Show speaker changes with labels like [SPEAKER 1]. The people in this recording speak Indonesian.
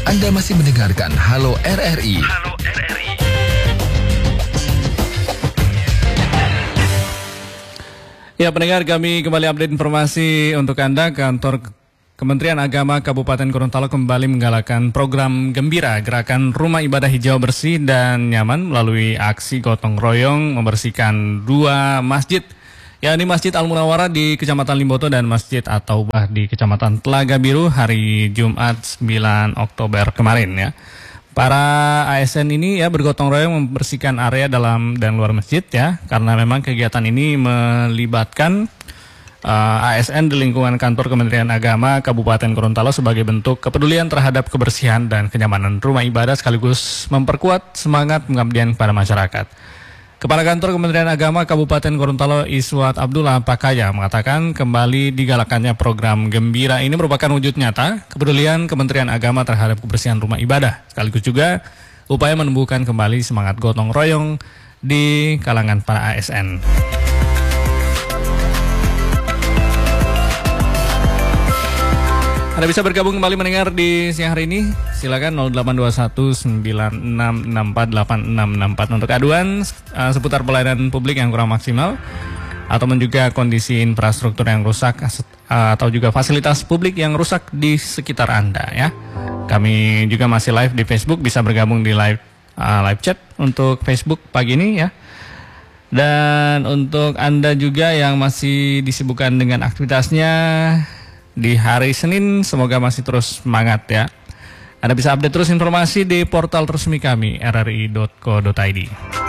[SPEAKER 1] Anda masih mendengarkan Halo RRI.
[SPEAKER 2] Halo RRI.
[SPEAKER 3] Ya, pendengar, kami kembali update informasi untuk Anda. Kantor Kementerian Agama Kabupaten Gorontalo kembali menggalakkan program Gembira, gerakan rumah ibadah hijau bersih dan nyaman melalui aksi gotong royong membersihkan 2 masjid, yakni Masjid Al-Munawwarah di Kecamatan Limboto dan Masjid At-Taubah di Kecamatan Telaga Biru hari Jumat 9 Oktober kemarin ya. Para ASN ini ya bergotong royong membersihkan area dalam dan luar masjid ya, karena memang kegiatan ini melibatkan ASN di lingkungan kantor Kementerian Agama Kabupaten Gorontalo sebagai bentuk kepedulian terhadap kebersihan dan kenyamanan rumah ibadah sekaligus memperkuat semangat pengabdian kepada masyarakat. Kepala Kantor Kementerian Agama Kabupaten Gorontalo Iswat Abdullah Pakaya mengatakan kembali digalakkannya program Gembira ini merupakan wujud nyata kepedulian Kementerian Agama terhadap kebersihan rumah ibadah, sekaligus juga upaya menumbuhkan kembali semangat gotong royong di kalangan para ASN. Anda bisa bergabung kembali mendengar di siang hari ini. Silakan 082196648664 untuk aduan seputar pelayanan publik yang kurang maksimal atau juga kondisi infrastruktur yang rusak atau juga fasilitas publik yang rusak di sekitar Anda ya. Kami juga masih live di Facebook, bisa bergabung di live chat untuk Facebook pagi ini ya. Dan untuk Anda juga yang masih disibukkan dengan aktivitasnya di hari Senin, semoga masih terus semangat ya. Anda bisa update terus informasi di portal resmi kami rri.co.id.